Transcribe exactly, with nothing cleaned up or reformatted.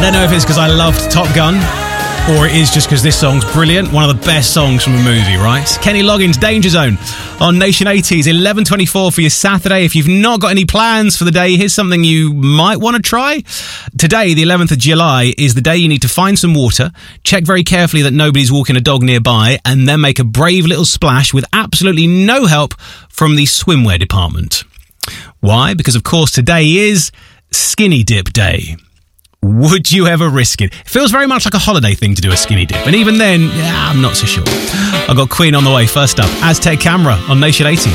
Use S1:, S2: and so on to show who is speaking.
S1: don't know if it's because I loved Top Gun or it is just because this song's brilliant. One of the best songs from a movie, right? Kenny Loggins, Danger Zone on Nation eighties, eleven twenty-four for your Saturday. If you've not got any plans for the day, here's something you might want to try. Today, the eleventh of July, is the day you need to find some water, check very carefully that nobody's walking a dog nearby, and then make a brave little splash with absolutely no help from the swimwear department. Why? Because, of course, today is Skinny Dip Day. Would you ever risk it? It feels very much like a holiday thing to do a skinny dip. And even then, yeah, I'm not so sure. I've got Queen on the way. First up, Aztec Camera on Nation eighties.